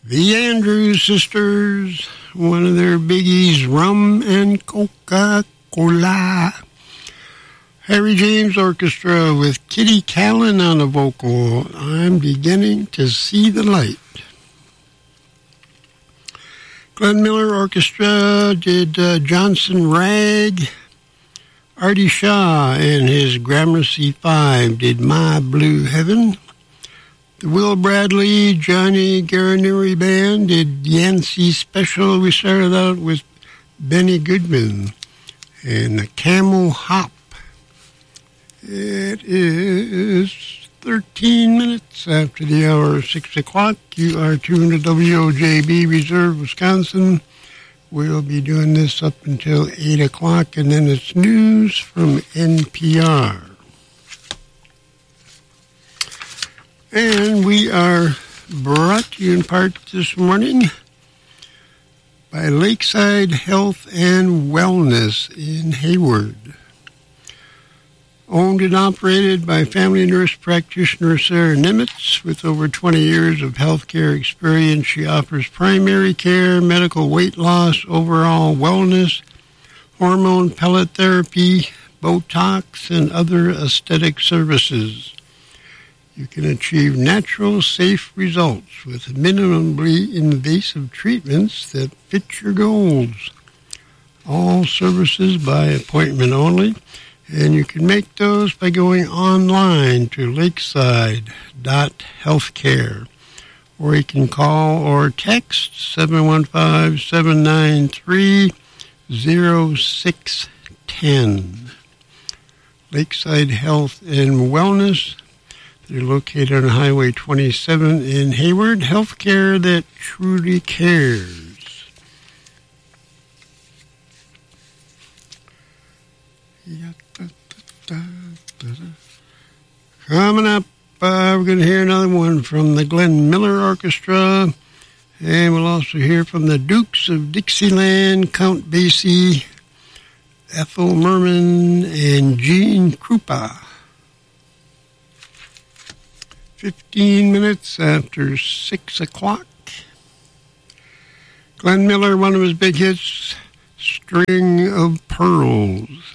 The Andrews Sisters, one of their biggies, Rum and Coca-Cola. Harry James Orchestra with Kitty Callan on the vocal. I'm beginning to see the light. Glenn Miller Orchestra did Johnson Rag. Artie Shaw and his Gramercy Five did My Blue Heaven. The Will Bradley, Johnny Garaneri Band did Yancey Special. We started out with Benny Goodman and the Camel Hop. It is 13 minutes after the hour of 6 o'clock. You are tuned to WOJB Reserve, Wisconsin. We'll be doing this up until 8 o'clock, and then it's news from NPR. And we are brought to you in part this morning by Lakeside Health and Wellness in Hayward. Owned and operated by family nurse practitioner Sarah Nimitz. With over 20 years of healthcare experience, she offers primary care, medical weight loss, overall wellness, hormone pellet therapy, Botox, and other aesthetic services. You can achieve natural, safe results with minimally invasive treatments that fit your goals. All services by appointment only, and you can make those by going online to lakeside.healthcare, or you can call or text 715-793-0610. Lakeside Health and Wellness. They're located on Highway 27 in Hayward. Healthcare that truly cares. Coming up, we're going to hear another one from the Glenn Miller Orchestra. And we'll also hear from the Dukes of Dixieland, Count Basie, Ethel Merman, and Gene Krupa. 15 minutes after 6 o'clock. Glenn Miller, one of his big hits, String of Pearls.